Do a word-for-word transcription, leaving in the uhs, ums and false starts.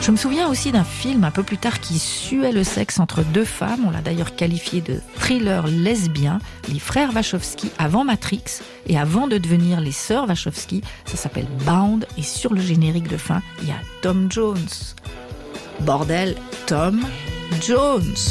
Je me souviens aussi d'un film un peu plus tard qui suait le sexe entre deux femmes. On l'a d'ailleurs qualifié de thriller lesbien. Les frères Wachowski avant Matrix et avant de devenir les sœurs Wachowski. Ça s'appelle Bound et sur le générique de fin, il y a Tom Jones. Bordel, Tom Jones.